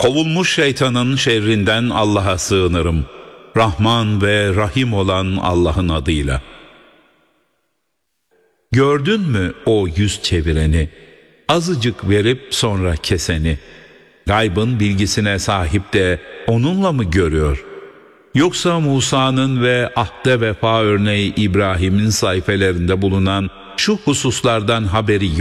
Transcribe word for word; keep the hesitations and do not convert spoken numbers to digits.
Kovulmuş şeytanın şerrinden Allah'a sığınırım. Rahman ve Rahim olan Allah'ın adıyla. Gördün mü o yüz çevireni? Azıcık verip sonra keseni. Gaybın bilgisine sahip de onunla mı görüyor? Yoksa Musa'nın ve ahde vefa örneği İbrahim'in sayfelerinde bulunan şu hususlardan haberi